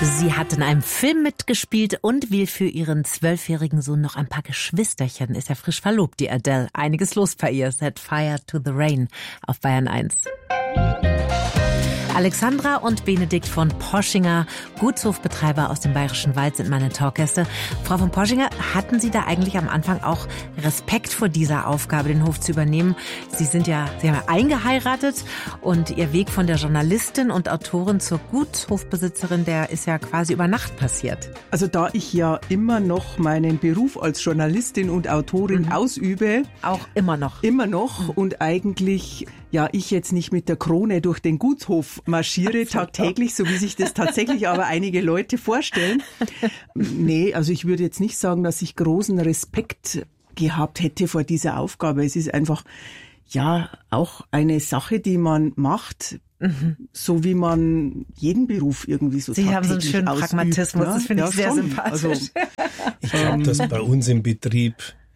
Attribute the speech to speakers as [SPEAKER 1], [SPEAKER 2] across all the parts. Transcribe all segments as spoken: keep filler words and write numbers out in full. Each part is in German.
[SPEAKER 1] Sie hat in einem Film mitgespielt und will für ihren zwölfjährigen Sohn noch ein paar Geschwisterchen. Ist ja frisch verlobt, die Adele. Einiges los bei ihr. Set Fire to the Rain auf Bayern eins. Alexandra und Benedikt von Poschinger, Gutshofbetreiber aus dem Bayerischen Wald, sind meine Talkgäste. Frau von Poschinger, hatten Sie da eigentlich am Anfang auch Respekt vor dieser Aufgabe, den Hof zu übernehmen? Sie sind ja, Sie haben ja eingeheiratet und Ihr Weg von der Journalistin und Autorin zur Gutshofbesitzerin, der ist ja quasi über Nacht passiert.
[SPEAKER 2] Also da ich ja immer noch meinen Beruf als Journalistin und Autorin mhm. ausübe.
[SPEAKER 1] Auch immer noch.
[SPEAKER 2] Immer noch mhm. und eigentlich... Ja, ich jetzt nicht mit der Krone durch den Gutshof marschiere tagtäglich, so wie sich das tatsächlich aber einige Leute vorstellen. Nee, also ich würde jetzt nicht sagen, dass ich großen Respekt gehabt hätte vor dieser Aufgabe. Es ist einfach, ja, auch eine Sache, die man macht, mhm. so wie man jeden Beruf irgendwie so
[SPEAKER 1] Sie haben so einen schönen
[SPEAKER 2] ausübt,
[SPEAKER 1] Pragmatismus,
[SPEAKER 2] ne?
[SPEAKER 1] Das finde
[SPEAKER 2] ja,
[SPEAKER 1] ich sehr
[SPEAKER 2] schon.
[SPEAKER 1] sympathisch.
[SPEAKER 2] Also,
[SPEAKER 3] ich glaube, dass bei uns im Betrieb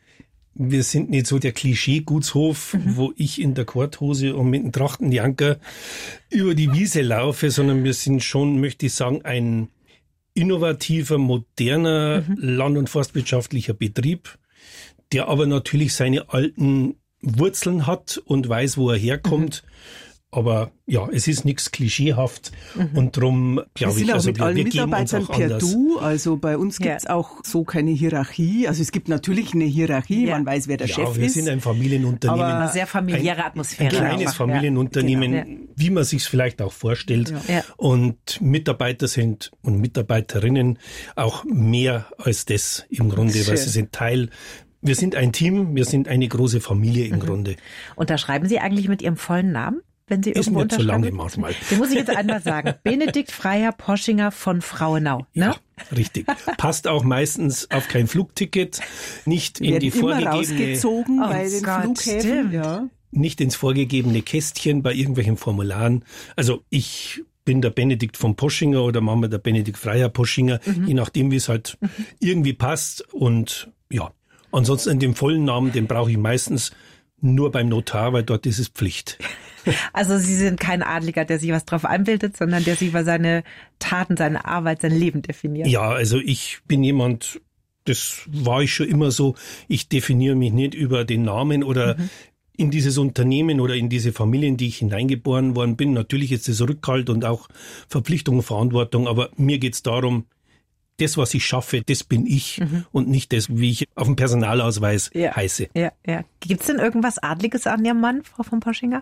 [SPEAKER 3] wir sind nicht so der Klischee-Gutshof, mhm. wo ich in der Korthose und mit dem Trachtenjanker über die Wiese laufe, sondern wir sind schon, möchte ich sagen, ein innovativer, moderner mhm. land- und forstwirtschaftlicher Betrieb, der aber natürlich seine alten Wurzeln hat und weiß, wo er herkommt. Mhm. Aber ja, es ist nichts klischeehaft mhm. und darum glaube ich, also
[SPEAKER 2] mit
[SPEAKER 3] wir,
[SPEAKER 2] allen
[SPEAKER 3] wir geben uns
[SPEAKER 2] Mitarbeitern
[SPEAKER 3] auch
[SPEAKER 2] per
[SPEAKER 3] anders.
[SPEAKER 2] Du, also bei uns
[SPEAKER 1] ja.
[SPEAKER 2] gibt's auch so keine Hierarchie. Also es gibt natürlich eine Hierarchie, ja. man weiß, wer der
[SPEAKER 3] ja,
[SPEAKER 2] Chef ist.
[SPEAKER 3] wir sind ein Familienunternehmen.
[SPEAKER 1] Aber eine sehr familiäre
[SPEAKER 3] ein,
[SPEAKER 1] Atmosphäre.
[SPEAKER 3] Ein kleines
[SPEAKER 1] auch.
[SPEAKER 3] Familienunternehmen,
[SPEAKER 1] ja. genau.
[SPEAKER 3] wie man sich's vielleicht auch vorstellt.
[SPEAKER 1] Ja.
[SPEAKER 3] Und Mitarbeiter sind und Mitarbeiterinnen auch mehr als das im Grunde,
[SPEAKER 1] Schön.
[SPEAKER 3] weil sie sind Teil. Wir sind ein Team, wir sind eine große Familie im mhm. Grunde.
[SPEAKER 1] Unterschreiben Sie eigentlich mit Ihrem vollen Namen? Wenn Sie
[SPEAKER 3] ist
[SPEAKER 1] irgendwo
[SPEAKER 3] nicht so lange manchmal.
[SPEAKER 1] Den muss ich jetzt einmal sagen. Benedikt Freiherr Poschinger von Frauenau. Ne?
[SPEAKER 3] Ja, richtig. Passt auch meistens auf kein Flugticket, nicht in die vorgegebene,
[SPEAKER 2] rausgezogen
[SPEAKER 1] oh
[SPEAKER 2] bei den
[SPEAKER 1] Gott,
[SPEAKER 2] Flughäfen. Ja.
[SPEAKER 3] Nicht ins vorgegebene Kästchen bei irgendwelchen Formularen. Also ich bin der Benedikt von Poschinger oder machen wir der Benedikt Freiherr Poschinger, mhm. je nachdem, wie es halt mhm. irgendwie passt. Und ja, ansonsten den vollen Namen, den brauche ich meistens nur beim Notar, weil dort ist es Pflicht.
[SPEAKER 1] Also Sie sind kein Adliger, der sich was drauf einbildet, sondern der sich über seine Taten, seine Arbeit, sein Leben definiert.
[SPEAKER 3] Ja, also ich bin jemand, das war ich schon immer so, ich definiere mich nicht über den Namen oder mhm. in dieses Unternehmen oder in diese Familie, in die ich hineingeboren worden bin. Natürlich ist es Rückhalt und auch Verpflichtung und Verantwortung, aber mir geht's darum, das, was ich schaffe, das bin ich mhm. und nicht das, wie ich auf dem Personalausweis
[SPEAKER 1] ja.
[SPEAKER 3] heiße.
[SPEAKER 1] Ja, ja. Gibt's denn irgendwas Adliges an Ihrem Mann, Frau von Poschinger?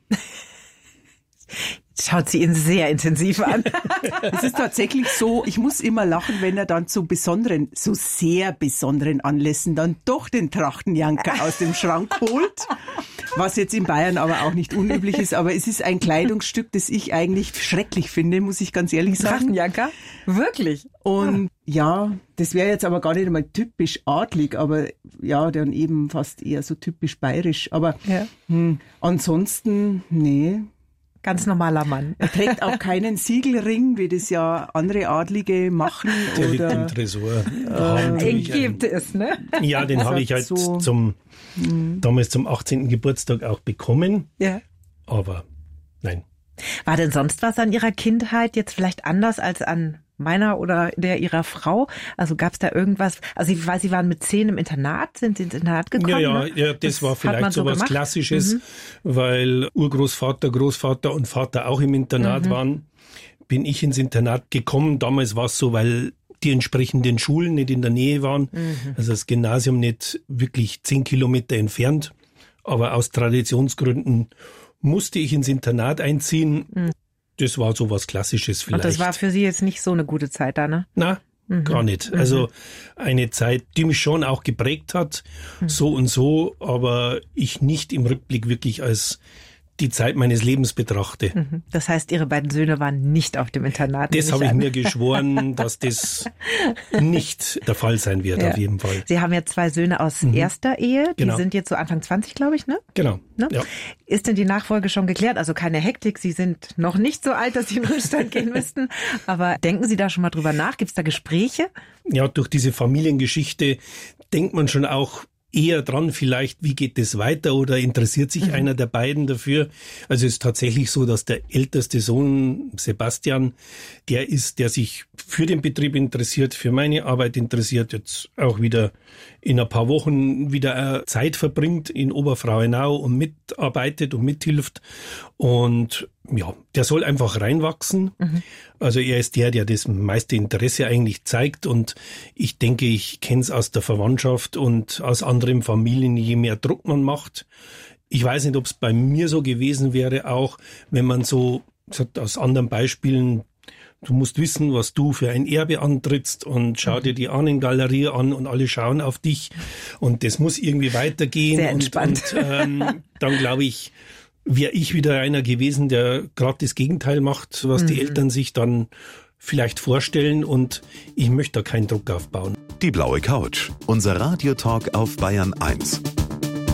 [SPEAKER 1] Schaut sie ihn sehr intensiv an.
[SPEAKER 2] Es ist tatsächlich so, ich muss immer lachen, wenn er dann zu besonderen, so sehr besonderen Anlässen dann doch den Trachtenjanker aus dem Schrank holt. Was jetzt in Bayern aber auch nicht unüblich ist. Aber es ist ein Kleidungsstück, das ich eigentlich schrecklich finde, muss ich ganz ehrlich sagen.
[SPEAKER 1] Trachtenjanker? Wirklich?
[SPEAKER 2] Und ja, das wäre jetzt aber gar nicht einmal typisch adlig, aber ja, dann eben fast eher so typisch bayerisch. Aber
[SPEAKER 1] ja.
[SPEAKER 2] hm, ansonsten, nee.
[SPEAKER 1] Ganz normaler Mann.
[SPEAKER 2] Er trägt auch keinen Siegelring, wie das ja andere Adlige machen.
[SPEAKER 3] Der
[SPEAKER 2] oder,
[SPEAKER 3] liegt im Tresor.
[SPEAKER 1] Äh, den gibt es, ne?
[SPEAKER 3] Ja, den habe ich halt so zum, hm. damals zum achtzehnten Geburtstag auch bekommen.
[SPEAKER 1] Ja.
[SPEAKER 3] Aber nein.
[SPEAKER 1] War denn sonst was an Ihrer Kindheit jetzt vielleicht anders als an meiner oder der Ihrer Frau? Also gab es da irgendwas? Also ich weiß, Sie waren mit zehn im Internat, sind Sie ins Internat gekommen?
[SPEAKER 3] Ja, ja,
[SPEAKER 1] ne?
[SPEAKER 3] ja das, das war vielleicht so was Klassisches, mhm. weil Urgroßvater, Großvater und Vater auch im Internat mhm. waren. Bin ich ins Internat gekommen. Damals war es so, weil die entsprechenden Schulen nicht in der Nähe waren. Mhm. Also das Gymnasium nicht wirklich zehn Kilometer entfernt. Aber aus Traditionsgründen musste ich ins Internat einziehen. Mhm. Das war so was Klassisches vielleicht.
[SPEAKER 1] Und das war für Sie jetzt nicht so eine gute Zeit da, ne?
[SPEAKER 3] Na, mhm. gar nicht. Also eine Zeit, die mich schon auch geprägt hat, mhm. so und so, aber ich nicht im Rückblick wirklich als die Zeit meines Lebens betrachte.
[SPEAKER 1] Das heißt, Ihre beiden Söhne waren nicht auf dem Internat?
[SPEAKER 3] Das habe ich mir geschworen, dass das nicht der Fall sein wird, ja. auf jeden Fall.
[SPEAKER 1] Sie haben ja zwei Söhne aus mhm. erster Ehe, die
[SPEAKER 3] genau.
[SPEAKER 1] sind jetzt so Anfang zwanzig, glaube ich, ne?
[SPEAKER 3] Genau,
[SPEAKER 1] ne?
[SPEAKER 3] Ja.
[SPEAKER 1] Ist denn die Nachfolge schon geklärt? Also keine Hektik, Sie sind noch nicht so alt, dass Sie in den Ruhestand gehen müssten, aber denken Sie da schon mal drüber nach? Gibt es da Gespräche?
[SPEAKER 3] Ja, durch diese Familiengeschichte denkt man schon auch eher dran vielleicht, wie geht es weiter oder interessiert sich mhm. einer der beiden dafür. Also es ist tatsächlich so, dass der älteste Sohn, Sebastian, der ist, der sich für den Betrieb interessiert, für meine Arbeit interessiert, jetzt auch wieder in ein paar Wochen wieder Zeit verbringt in Oberfrauenau und mitarbeitet und mithilft. Und ja, der soll einfach reinwachsen. Mhm. Also er ist der, der das meiste Interesse eigentlich zeigt. Und ich denke, ich kenne es aus der Verwandtschaft und aus anderen Familien, je mehr Druck man macht. Ich weiß nicht, ob es bei mir so gewesen wäre, auch wenn man so, sagt aus anderen Beispielen, du musst wissen, was du für ein Erbe antrittst und schau dir die Ahnengalerie an und alle schauen auf dich und das muss irgendwie weitergehen.
[SPEAKER 1] Sehr entspannt.
[SPEAKER 3] Und, und ähm, dann glaube ich, wäre ich wieder einer gewesen, der gerade das Gegenteil macht, was mhm. die Eltern sich dann vielleicht vorstellen und ich möchte da keinen Druck aufbauen.
[SPEAKER 4] Die blaue Couch, unser Radiotalk auf Bayern eins.